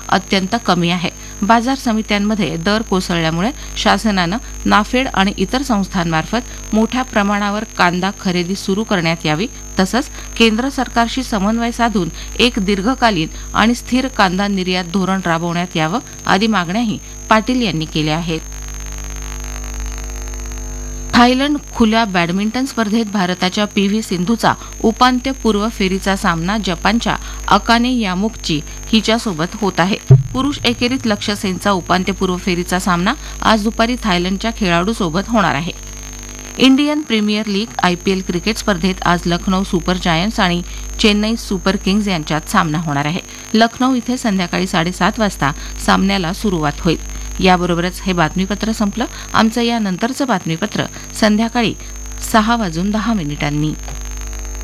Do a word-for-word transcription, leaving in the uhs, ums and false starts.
अत्यंत कमी आहे. बाजार समित्यांमध्ये दर कोसळल्यामुळे शासनानं नाफेड आणि इतर संस्थांमार्फत मोठ्या प्रमाणावर कांदा खरेदी सुरू करण्यात यावी, तसंच केंद्र सरकारशी समन्वय साधून एक दीर्घकालीन आणि स्थिर कांदा निर्यात धोरण राबवण्यात यावं आदी मागण्याही पाटील यांनी केल्या आहेत. थायलंड खुल्या बॅडमिंटन स्पर्धेत भारताच्या पी व्ही सिंधूचा उपांत्यपूर्व फेरीचा सामना जपानच्या अकाने यामुगची हिच्यासोबत होत आहे. पुरुष एकेरीत लक्ष्य सेनचा उपांत्यपूर्व फेरीचा सामना आज दुपारी थायलंडच्या खेळाडूसोबत होणार आहे. Indian premier league IPL cricket स्पर्धेत आज लखनौ सुपर जायंट्स आणि चेन्नई सुपर किंग्ज यांच्यात सामना होणार आहे. लखनौ इथे संध्याकाळी साडेसात वाजता सामन्याला सुरुवात होईल. याबरोबरच हे बातमीपत्र संपलं. आमचं यानंतरचं बातमीपत्र संध्याकाळी सहा वाजून दहा मिनिटांनी.